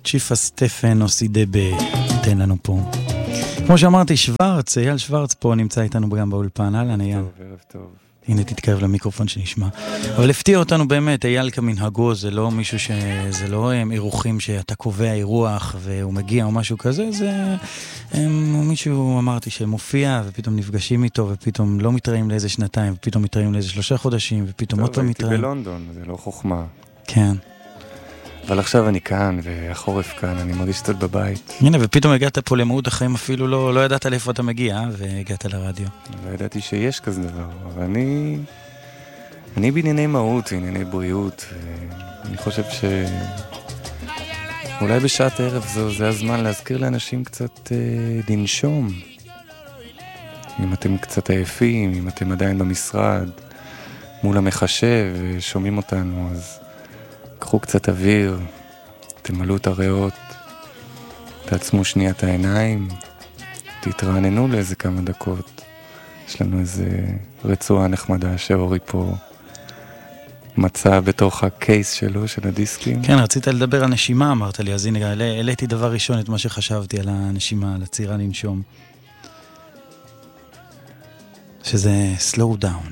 צ'יפה סטפן אוסידבה תן לנו פה. כמו שאמרתי, שוורץ, אייל שוורץ פה נמצא איתנו גם באולפן. אהלן אייל. ערב טוב. הנה תתקרב למיקרופון שנשמע. אבל הפתיע אותנו באמת, אייל כמנהגו, זה לא מישהו זה לא אירוחים שאתה קובע אירוח והוא מגיע או משהו כזה, זה מישהו אמרתי שמופיע ופתאום נפגשים איתו ופתאום לא מתראים לאיזה שנתיים ופתאום מתראים לאיזה 3 חודשים ופתאום עוד פעם מתראים. הייתי בלונדון, זה לא חוכמה. כן. אבל עכשיו אני כאן והחורף כאן, אני מרגיש קצת בבית. הנה, ופתאום הגעת פה למהות החיים, אפילו לא ידעת לאיפה אתה מגיע, והגעת לרדיו. לא ידעתי שיש כזה דבר, אבל אני בענייני מהות וענייני בריאות, ואני חושב אולי בשעת הערב זה הזמן להזכיר לאנשים קצת לנשום. אם אתם קצת עייפים, אם אתם עדיין במשרד, מול המחשב ושומעים אותנו, אז קחו קצת אוויר, תמלאו את הריאות, תעצמו שנייה את העיניים, תתרעננו לאיזה כמה דקות. יש לנו איזה רצועה נחמדה שאורי פה מצא בתוך הקייס שלו, של הדיסקים. כן, רצית לדבר על נשימה, אמרת לי, אז הנה, העליתי דבר ראשון את מה שחשבתי על הנשימה, על הצירה לנשום. שזה slow down.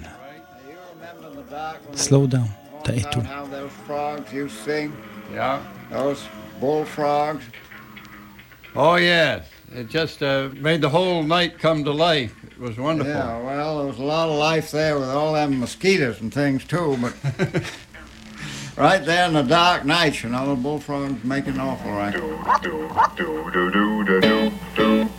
slow down. תעטו. Yeah, those bullfrogs. Oh yes, it just made the whole night come to life. It was wonderful. Yeah, well, there was a lot of life there with all them mosquitoes and things too, but right there in the dark nights, you know, the bullfrogs making awful right.